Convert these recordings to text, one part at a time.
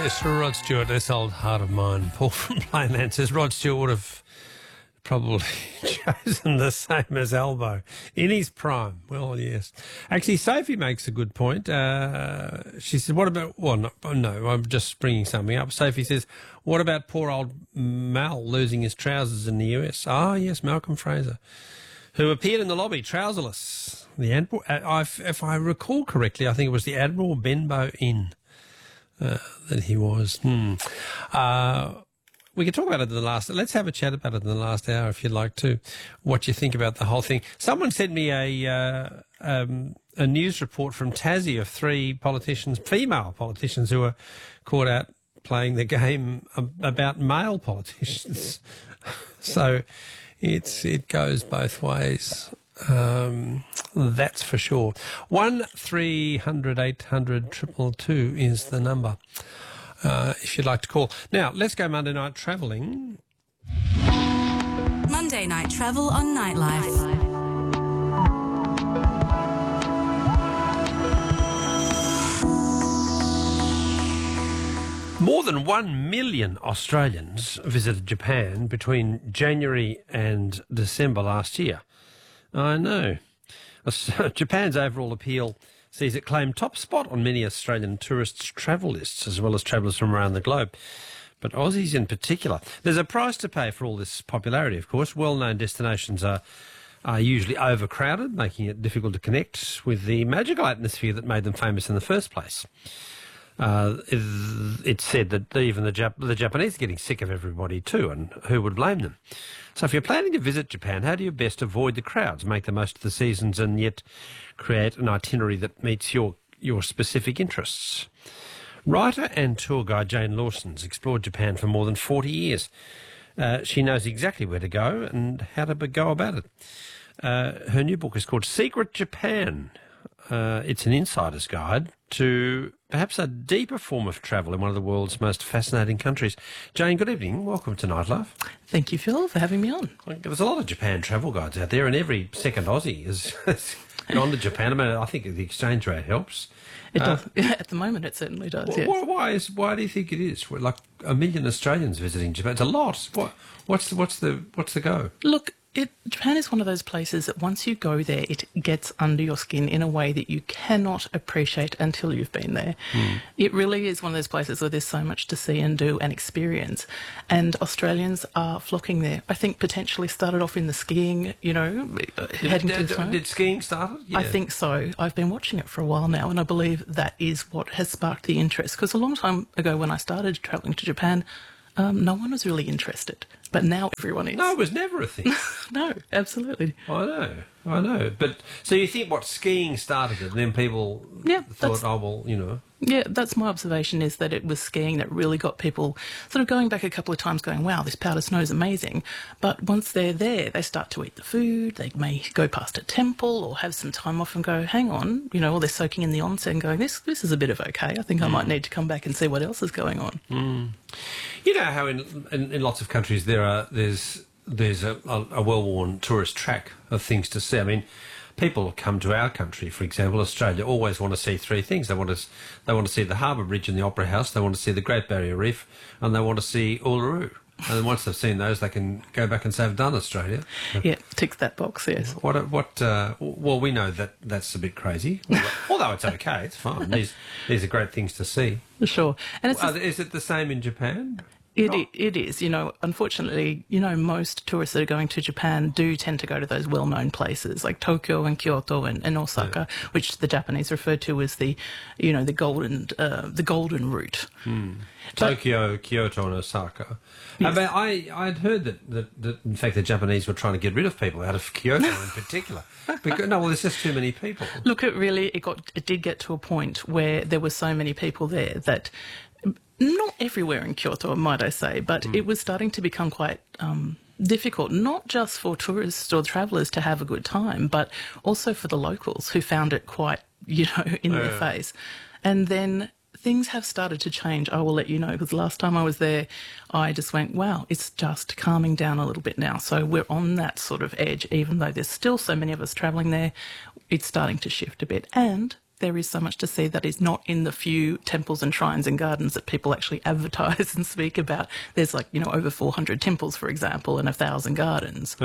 Yes, for Rod Stewart, this old heart of mine. Paul from Plainland says Rod Stewart would have probably chosen the same as Albo in his prime. Well, yes. Actually, Sophie makes a good point. She said, what about... Well, no, I'm just bringing something up. Sophie says, what about poor old Mal losing his trousers in the US? Ah, yes, Malcolm Fraser, who appeared in the lobby trouserless. The Admiral, if I recall correctly, I think it was the Admiral Benbow Inn that he was. We could talk about it in the last... Let's have a chat about it in the last hour if you'd like to, what you think about the whole thing. Someone sent me a news report from Tassie of 3 politicians, female politicians, who were caught out playing the game about male politicians. So it goes both ways. That's for sure. 1300 800 222 is the number. If you'd like to call. Now, let's go Monday night travelling. Monday night travel on Nightlife. More than 1 million Australians visited Japan between January and December last year. I know. Japan's overall appeal sees it claim top spot on many Australian tourists' travel lists, as well as travellers from around the globe. But Aussies in particular. There's a price to pay for all this popularity, of course. Well-known destinations are usually overcrowded, making it difficult to connect with the magical atmosphere that made them famous in the first place. It's said that even the Japanese are getting sick of everybody too, and who would blame them? So if you're planning to visit Japan, how do you best avoid the crowds, make the most of the seasons, and yet create an itinerary that meets your specific interests? Writer and tour guide Jane Lawson's explored Japan for more than 40 years. She knows exactly where to go and how to go about it. Her new book is called Secret Japan. It's an insider's guide to perhaps a deeper form of travel in one of the world's most fascinating countries. Jane, good evening. Welcome to Nightlife. Thank you, Phil, for having me on. There's a lot of Japan travel guides out there, and every second Aussie has gone to Japan. I mean, I think the exchange rate helps. It does. At the moment, it certainly does, yes. Why do you think it is? We're like 1 million Australians visiting Japan. It's a lot. What's the go? Look, Japan is one of those places that once you go there, it gets under your skin in a way that you cannot appreciate until you've been there. It really is one of those places where there's so much to see and do and experience. And Australians are flocking there. I think potentially started off in the skiing, heading to the snow. Did skiing start? Yeah. I think so. I've been watching it for a while now, and I believe that is what has sparked the interest. Because a long time ago when I started travelling to Japan, no one was really interested, but now everyone is. No, it was never a thing. No, absolutely. I know. But so you think skiing started it, and then people thought, Yeah, that's my observation, is that it was skiing that really got people sort of going back a couple of times going, wow, this powder snow is amazing. But once they're there, they start to eat the food, they may go past a temple or have some time off and go, hang on, or they're soaking in the onsen and going, this is a bit of okay. I think I might need to come back and see what else is going on. You know how in lots of countries there's a well-worn tourist track of things to see. I mean, people come to our country, for example, Australia, always want to see 3 things. They want to see the Harbour Bridge and the Opera House. They want to see the Great Barrier Reef, and they want to see Uluru. And then once they've seen those, they can go back and say, "I've done Australia." Yeah, ticks that box. Yes. Well, we know that's a bit crazy. Although it's okay, it's fine. These are great things to see. Sure. And is it the same in Japan? It is. Unfortunately, most tourists that are going to Japan do tend to go to those well-known places like Tokyo and Kyoto and Osaka, which the Japanese refer to as the golden route. Tokyo, Kyoto, and Osaka. Yes. I'd heard that in fact the Japanese were trying to get rid of people out of Kyoto in particular. There's just too many people. Look, it did get to a point where there were so many people there that. Not everywhere in Kyoto, might I say, but it was starting to become quite difficult, not just for tourists or travellers to have a good time, but also for the locals who found it quite, in their face. And then things have started to change, I will let you know, because last time I was there, I just went, wow, it's just calming down a little bit now. So we're on that sort of edge, even though there's still so many of us travelling there, it's starting to shift a bit. And there is so much to see that is not in the few temples and shrines and gardens that people actually advertise and speak about. There's like, over 400 temples, for example, and 1,000 gardens.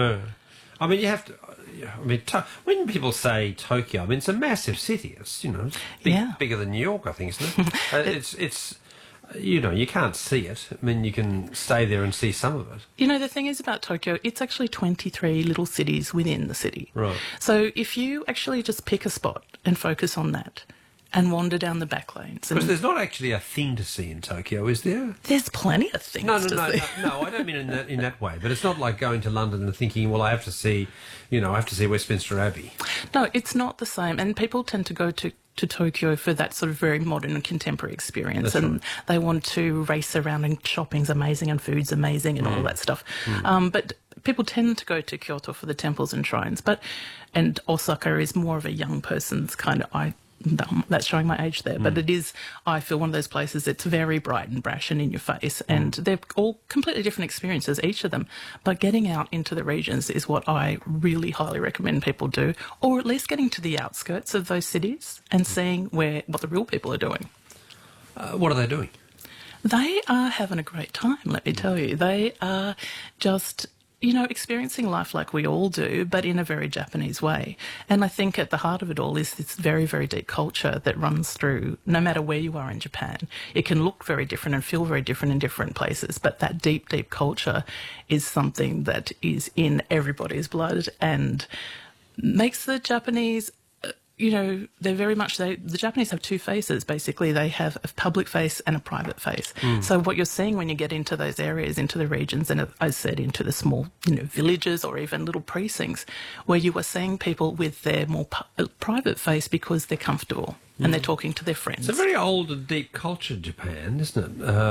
I mean, you have to. I mean, when people say Tokyo, I mean, it's a massive city. It's it's bigger than New York, I think, isn't it? It's you can't see it. I mean, you can stay there and see some of it. The thing is about Tokyo, it's actually 23 little cities within the city. Right. So if you actually just pick a spot and focus on that and wander down the back lanes. Because there's not actually a thing to see in Tokyo, is there? There's plenty of things to see. No, I don't mean in that way. But it's not like going to London and thinking, well, I have to see Westminster Abbey. No, it's not the same. And people tend to go to Tokyo for that sort of very modern and contemporary experience. That's and right. They want to race around and shopping's amazing and food's amazing and all that stuff. But people tend to go to Kyoto for the temples and shrines. And Osaka is more of a young person's kind of... that's showing my age there, but it is, I feel, one of those places that's very bright and brash and in your face, and they're all completely different experiences, each of them. But getting out into the regions is what I really highly recommend people do, or at least getting to the outskirts of those cities and seeing what the real people are doing. What are they doing? They are having a great time, let me tell you. They are just... experiencing life like we all do, but in a very Japanese way. And I think at the heart of it all is this very, very deep culture that runs through, no matter where you are in Japan. It can look very different and feel very different in different places, but that deep, deep culture is something that is in everybody's blood and makes the Japanese... they're very much... the Japanese have two faces, basically. They have a public face and a private face. So what you're seeing when you get into those areas, into the regions, and as I said, into the small, villages or even little precincts, where you are seeing people with their more private face because they're comfortable and they're talking to their friends. It's a very old and deep culture, Japan, isn't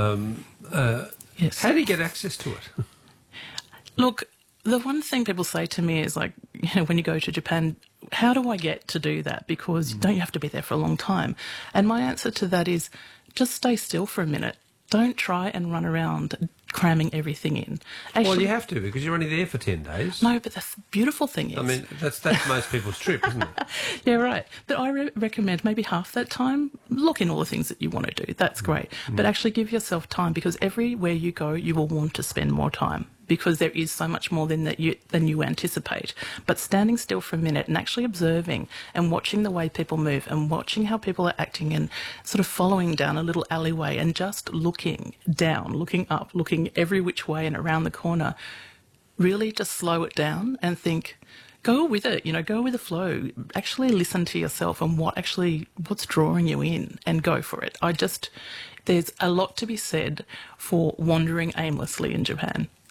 it? Yes. How do you get access to it? Look, the one thing people say to me is like, when you go to Japan, how do I get to do that? Because don't you have to be there for a long time? And my answer to that is just stay still for a minute. Don't try and run around cramming everything in. Actually, Well, you have to, because you're only there for 10 days. No, but the beautiful thing is... I mean, that's most people's trip, isn't it? Yeah, right. But I recommend maybe half that time, look in all the things that you want to do. That's great. But actually give yourself time, because everywhere you go, you will want to spend more time, because there is so much more than you anticipate. But standing still for a minute and actually observing and watching the way people move and watching how people are acting and sort of following down a little alleyway and just looking down, looking up, looking every which way and around the corner, really just slow it down and think, go with it, go with the flow. Actually listen to yourself and what's drawing you in, and go for it. There's a lot to be said for wandering aimlessly in Japan.